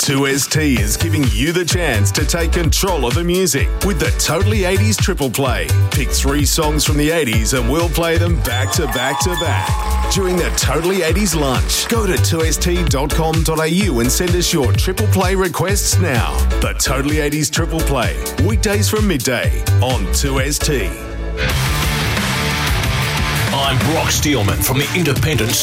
2ST is giving you the chance to take control of the music with the Totally 80s Triple Play. Pick 3 songs from the 80s and we'll play them back to back to back during the Totally 80s lunch. Go to 2st.com.au and send us your Triple Play requests now. The Totally 80s Triple Play, weekdays from midday on 2ST. I'm Brock Steelman from the Independent